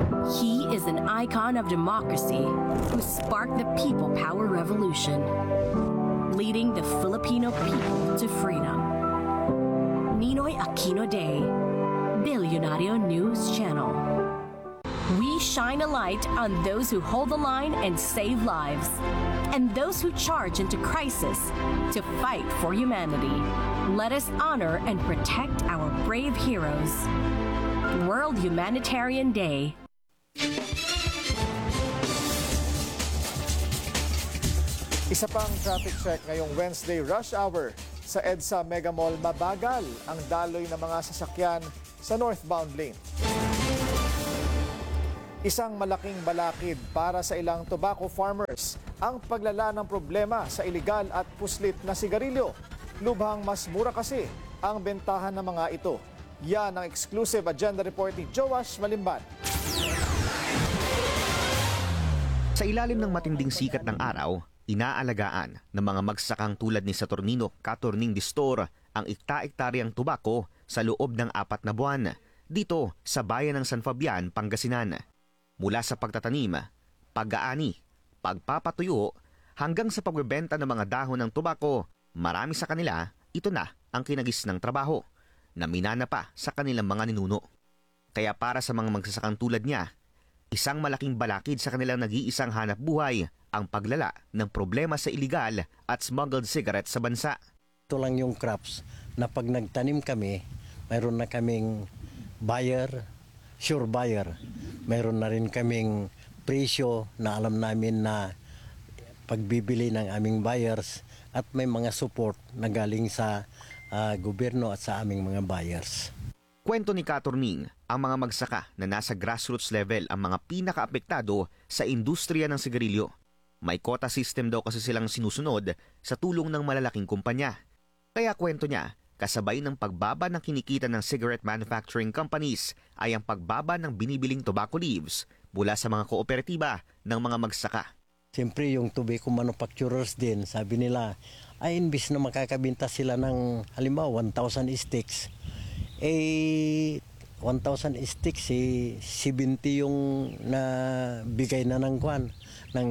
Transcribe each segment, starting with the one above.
He is an icon of democracy who sparked the People Power Revolution, leading the Filipino people to freedom. Ninoy Aquino Day, Billionario News Channel. We shine a light on those who hold the line and save lives, and those who charge into crisis to fight for humanity. Let us honor and protect our brave heroes. World Humanitarian Day. Isa pang traffic check ngayong Wednesday rush hour sa EDSA Mega Mall. Mabagal ang daloy ng mga sasakyan sa northbound lane. Isang malaking balakid para sa ilang tobacco farmers ang paglala ng problema sa iligal at puslit na sigarilyo. Lubhang mas mura kasi ang bentahan ng mga ito. Yan ang exclusive agenda report ni Joash Malimban. Sa ilalim ng matinding sikat ng araw, inaalagaan ng mga magsakang tulad ni Saturnino Caturning Distor ang ikta-iktaryang tobacco sa loob ng 4 na buwan dito sa bayan ng San Fabian, Pangasinan. Mula sa pagtatanim, pag-aani, pagpapatuyo, hanggang sa pagbebenta ng mga dahon ng tobacco, marami sa kanila, ito na ang kinagis ng trabaho na minana pa sa kanilang mga ninuno. Kaya para sa mga magsasakang tulad niya, isang malaking balakid sa kanilang nag-iisang hanap buhay ang paglala ng problema sa illegal at smuggled cigarettes sa bansa. Ito lang yung crops na pag nagtanim kami, mayroon na kaming buyer, sure buyer. Mayroon na rin kaming presyo na alam namin na pagbibili ng aming buyers at may mga support na galing sa gobyerno at sa aming mga buyers. Kwento ni Caturning, ang mga magsaka na nasa grassroots level ang mga pinakaapektado sa industriya ng sigarilyo. May quota system daw kasi silang sinusunod sa tulong ng malalaking kumpanya. Kaya kwento niya, kasabay ng pagbaba ng kinikita ng cigarette manufacturing companies ay ang pagbaba ng binibiling tobacco leaves mula sa mga kooperatiba ng mga magsaka. Siyempre yung tobacco manufacturers din, sabi nila, ay imbis na makakabinta sila ng halimbawa 1,000 sticks, 1,000 sticks, 70 yung nabigay na ng kwan, ng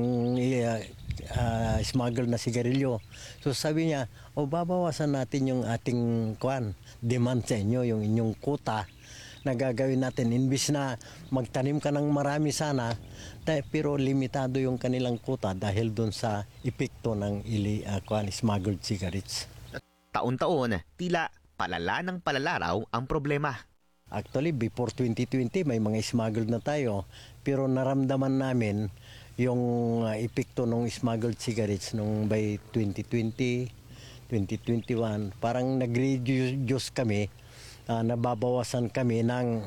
smuggle na sigarilyo. So sabi niya, babawasan natin yung ating demand sa inyo, yung inyong quota na gagawin natin. Imbis na magtanim ka ng marami sana, pero limitado yung kanilang quota dahil doon sa epekto ng smuggled cigarettes. Taon-taon, tila palala ng palala raw ang problema. Actually, before 2020, may mga smuggled na tayo, pero naramdaman namin yung epekto ng smuggled cigarettes nung by 2020, 2021, parang nag-reduce kami, nababawasan kami ng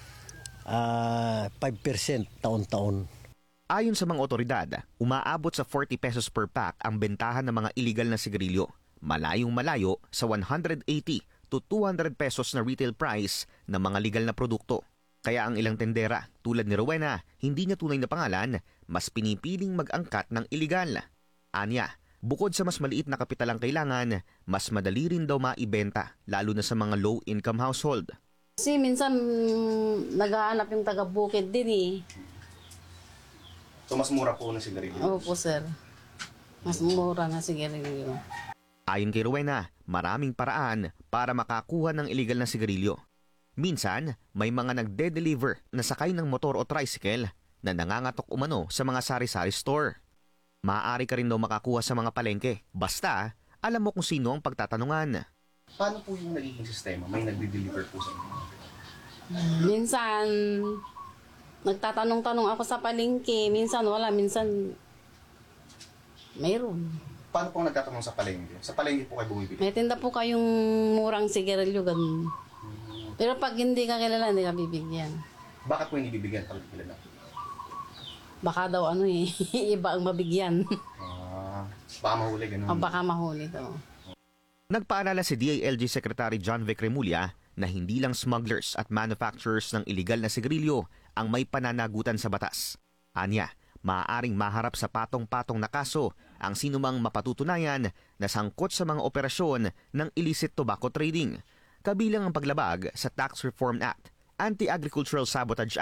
5% taon-taon. Ayon sa mga otoridad, umaabot sa 40 pesos per pack ang bentahan ng mga illegal na sigarilyo, malayong malayo sa 180 to 200 pesos na retail price ng mga legal na produkto. Kaya ang ilang tendera, tulad ni Rowena, hindi niya tunay na pangalan, mas pinipiling mag-angkat ng iligal. Anya, bukod sa mas maliit na kapital ang kailangan, mas madali rin daw maibenta, lalo na sa mga low-income household. Kasi minsan naghahanap yung taga-bukid din eh. So mas mura po na sigarilyo? Opo sir, mas mura na sigarilyo. Ayon kay Rowena, maraming paraan para makakuha ng illegal na sigarilyo. Minsan, may mga nagde-deliver na sakay ng motor o tricycle na nangangatok umano sa mga sari-sari store. Maaari ka rin daw makakuha sa mga palengke, basta alam mo kung sino ang pagtatanungan. Paano po yung nagiging sistema? May nagde-deliver po sa inyo? Minsan, nagtatanong-tanong ako sa palengke. Minsan wala, minsan mayroon. Paano po nagtatanong sa palengke? Sa palengke po kayo bumibili? May tinda po kayong murang sigarilyo, ganun. Pero pag hindi ka kilala, hindi ka bibigyan. Bakit po hindi bibigyan pag kilala? Baka daw iba ang mabigyan. Baka mahuli, ganun. Baka mahuli daw. Nagpaalala si DILG Secretary John Vic Remulla na hindi lang smugglers at manufacturers ng iligal na sigarilyo ang may pananagutan sa batas. Anya, maaaring maharap sa patong-patong na kaso ang sinumang mapatutunayan na sangkot sa mga operasyon ng illicit tobacco trading, kabilang ang paglabag sa Tax Reform Act, Anti-Agricultural Sabotage Act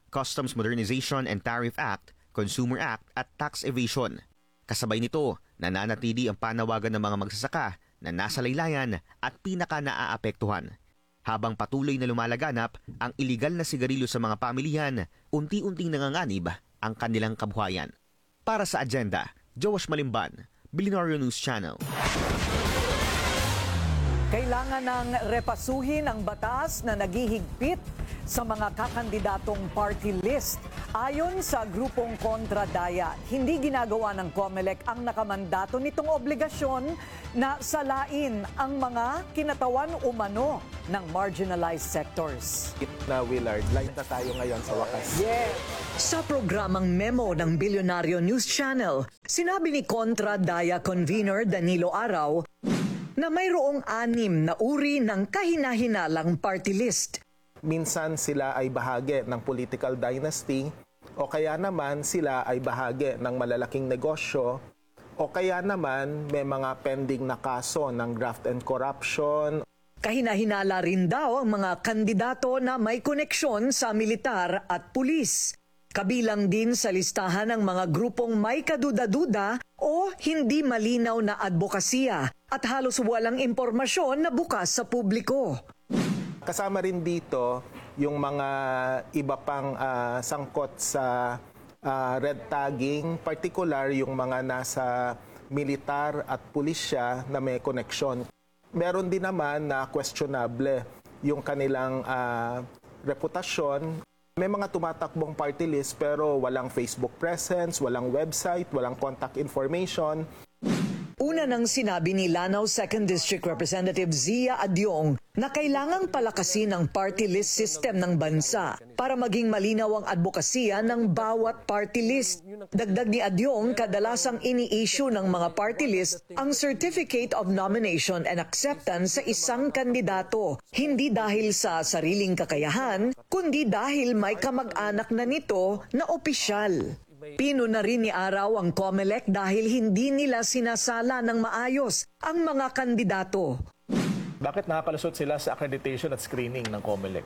Customs Modernization and Tariff Act, Consumer Act at Tax Evasion. Kasabay nito, nananatili ang panawagan ng mga magsasaka na nasa laylayan at pinaka naaapektuhan. Habang patuloy na lumalaganap ang iligal na sigarilyo sa mga pamilihan, unti-unting nanganganib ang kanilang kabuhayan. Para sa Agenda, Joash Malimban, Billionaire News Channel. Kailangan ng repasuhin ang batas na naghihigpit sa mga kakandidatong party list. Ayon sa grupong Kontra Daya, hindi ginagawa ng COMELEC ang nakamandato nitong obligasyon na salain ang mga kinatawan umano ng marginalized sectors. Na Willard, live na tayo ngayon sa wakas. Sa programang Memo ng Billionaire News Channel, sinabi ni Kontra Daya convener Danilo Araw na mayroong 6 na uri ng kahinahinalang party list. Minsan sila ay bahagi ng political dynasty o kaya naman sila ay bahagi ng malalaking negosyo o kaya naman may mga pending na kaso ng graft and corruption. Kahinahinala rin daw ang mga kandidato na may koneksyon sa militar at pulis. Kabilang din sa listahan ng mga grupong may kaduda-duda o hindi malinaw na advokasya at halos walang impormasyon na bukas sa publiko. Kasama rin dito yung mga iba pang sangkot sa red tagging, particular yung mga nasa militar at pulisya na may koneksyon. Meron din naman na questionable yung kanilang reputasyon. May mga tumatakbong party list pero walang Facebook presence, walang website, walang contact information. Una nang sinabi ni Lanao 2nd District Representative Zia Adyong na kailangang palakasin ang party list system ng bansa para maging malinaw ang advokasya ng bawat party list. Dagdag ni Adyong, kadalasang ini-issue ng mga party list ang Certificate of Nomination and Acceptance sa isang kandidato, hindi dahil sa sariling kakayahan, kundi dahil may kamag-anak na nito na opisyal. Pino na rin ni Araw ang COMELEC dahil hindi nila sinasala ng maayos ang mga kandidato. Bakit nakapalusot sila sa accreditation at screening ng COMELEC?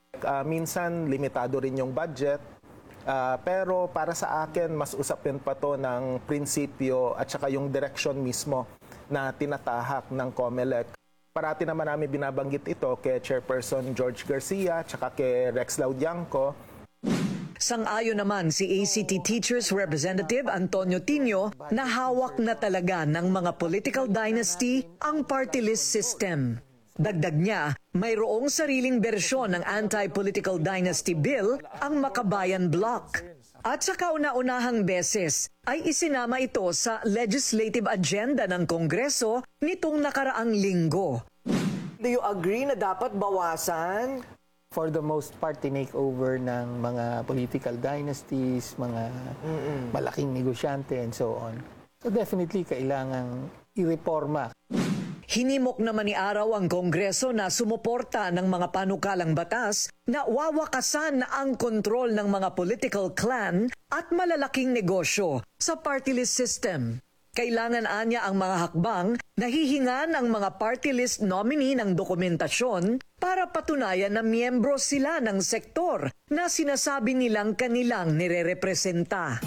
Minsan limitado rin yung budget, pero para sa akin mas usapin pa to ng prinsipyo at saka yung direction mismo na tinatahak ng COMELEC. Parati naman namin binabanggit ito kay Chairperson George Garcia at saka kay Rex Laudianco. Sang-ayon naman si ACT Teachers Representative Antonio Tino na hawak na talaga ng mga political dynasty ang party list system. Dagdag niya, mayroong sariling bersyon ng anti-political dynasty bill ang Makabayan Bloc. At sa kauna-unahang beses ay isinama ito sa legislative agenda ng Kongreso nitong nakaraang linggo. Do you agree na dapat bawasan? For the most part, tinake-over ng mga political dynasties, mga malaking negosyante, and so on. So definitely, kailangang ireforma. Hinimok naman ni Araw ang Kongreso na sumuporta ng mga panukalang batas na wawakasan na ang kontrol ng mga political clan at malalaking negosyo sa party list system. Kailangan anya ang mga hakbang na hihingan ang mga party list nominee ng dokumentasyon para patunayan na miyembro sila ng sektor na sinasabi nilang kanilang nirerepresenta.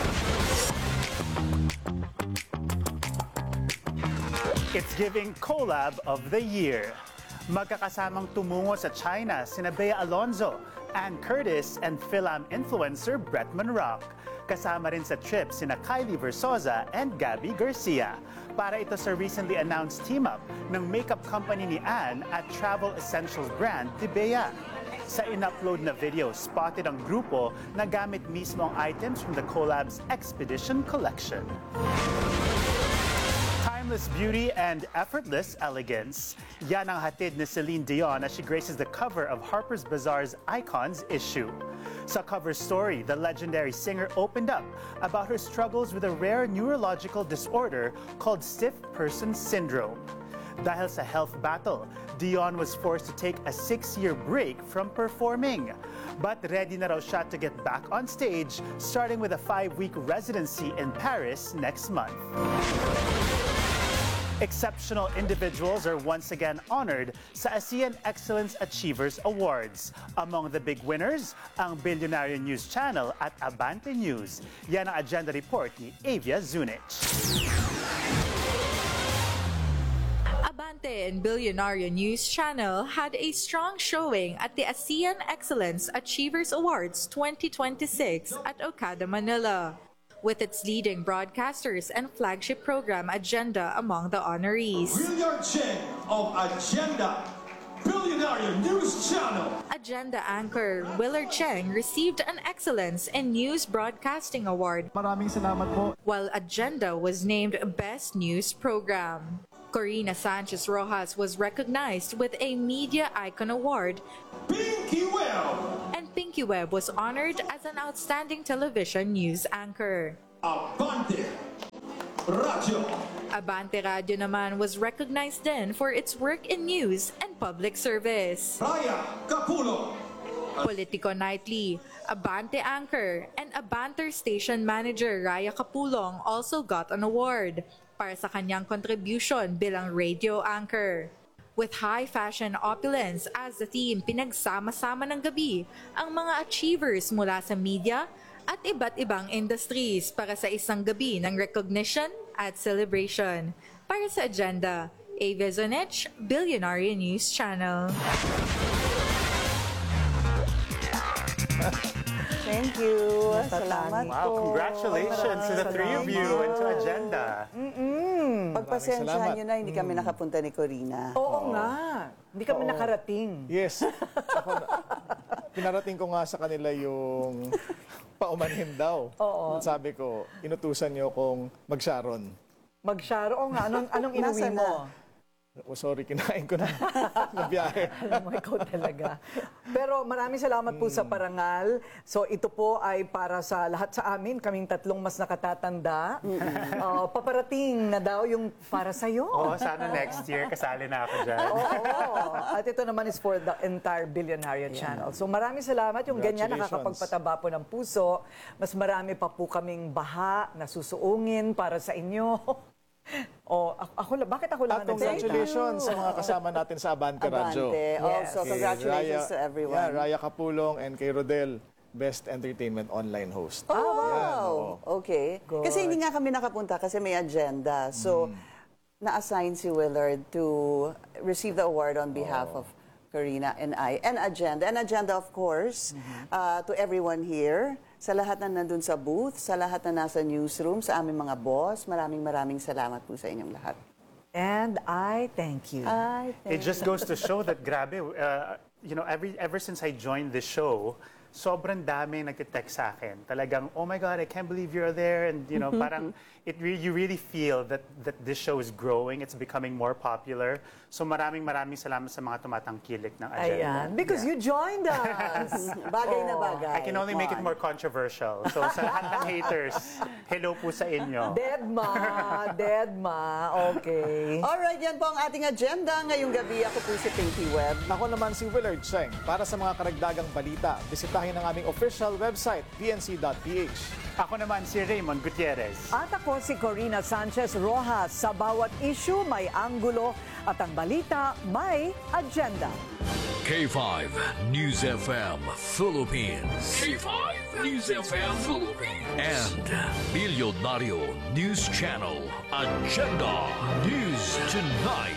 It's giving collab of the year. Magkakasamang tumungo sa China sina Bea Alonzo, Ann Curtis, and Philam influencer Bretman Rock. Kasama rin sa trip sina Kylie Versosa and Gabby Garcia. Para ito sa recently announced team-up ng makeup company ni Ann at travel essentials brand ni Bea. Sa in-upload na video, spotted ang grupo na gamit mismo ang items from the collab's Expedition Collection. Timeless beauty and effortless elegance. Yan ang hatid ni Celine Dion as she graces the cover of Harper's Bazaar's Icons issue. Sa cover story, the legendary singer opened up about her struggles with a rare neurological disorder called stiff person syndrome. Dahil sa health battle, Dion was forced to take a 6-year break from performing. But ready na raw siya to get back on stage, starting with a 5-week residency in Paris next month. Exceptional individuals are once again honored sa ASEAN Excellence Achievers Awards. Among the big winners, ang Billionaire News Channel at Abante News. Yan ang agenda report ni Avia Zunich. Abante and Billionaire News Channel had a strong showing at the ASEAN Excellence Achievers Awards 2026 at Okada, Manila, with its leading broadcasters and flagship program Agenda among the honorees. Willard Cheng of Agenda, Billionaire News Channel. Agenda anchor Willard Cheng received an Excellence in News Broadcasting Award. Maraming salamat po. While Agenda was named Best News Program. Corina Sanchez Rojas was recognized with a Media Icon Award. Pinky Webb. And Pinky Webb was honored as an outstanding television news anchor. Abante Radio. Abante Radio naman was recognized then for its work in news and public service. Raya Capulo. Politico Nightly, Abante anchor, and Abante station manager Raya Capulong also got an award para sa kanyang contribution bilang radio anchor. With high fashion opulence as the theme, pinagsama-sama ng gabi ang mga achievers mula sa media at iba't ibang industries para sa isang gabi ng recognition at celebration. Para sa Agenda, Avia Zunich, Billionaire News Channel. Thank you. Salamat Wow, po. congratulations to the three of you and to Agenda. Pagpasensyahan nyo na, hindi kami nakapunta ni Corina. Oo nga. Hindi kami nakarating. Yes. Pinarating ko nga sa kanila yung paumanhin daw. Oo. Sabi ko, inutusan niyo kong mag-Sharon. Mag-Sharo nga. Anong inuwi Nasaan mo? Oh, sorry, kinain ko na ng biyahe. Alam mo, ikaw talaga. Pero maraming salamat po sa parangal. So ito po ay para sa lahat sa amin, kaming tatlong mas nakatatanda. Paparating na daw yung para sa'yo. Oh, sana next year kasali na ako dyan. Oo. At ito naman is for the entire Billionaire Channel. So maraming salamat. Yung ganyan Congratulations. nakakapagpataba po ng puso. Mas marami pa po kaming baha na susuungin para sa inyo. Bakit ako lang At congratulations sa mga kasama natin sa Abante Radio. Abante. Also, Kay congratulations to everyone. Yeah, Raya Capulong and kay Rodel, Best Entertainment Online Host. Oh, wow. Yan, oo. Okay. Kasi hindi nga kami nakapunta kasi may agenda. So, na-assign si Willard to receive the award on behalf of Corina and I. And Agenda. And Agenda, of course, to everyone here, sa lahat na nandun sa booth, sa lahat na nasa newsroom, sa aming mga boss, maraming salamat po sa inyong lahat. And I thank you. It just goes to show that grabe, you know, ever since I joined the show, sobrang dami nagte-text sa akin. Talagang, oh my God, I can't believe you're there. And, you know, parang you really feel that this show is growing. It's becoming more popular. So maraming salamat sa mga tumatangkilik ng Agenda. Ayan. Because you joined us. Bagay na bagay. I can only make it more controversial. So sa lahat ng haters, hello po sa inyo. Deadma. Okay. Alright, yan po ang ating agenda. Ngayong gabi, ako po si Pinky Webb. Ako naman si Willard Cheng. Para sa mga karagdagang balita, bisitahin ang aming official website, pnc.ph. Ako naman si Raymond Gutierrez. At ako si Corina Sanchez Rojas. Sa bawat issue may anggulo at ang balita may agenda. K5 News FM Philippines. K5 News FM Philippines. And Billionaire News Channel. Agenda News Tonight.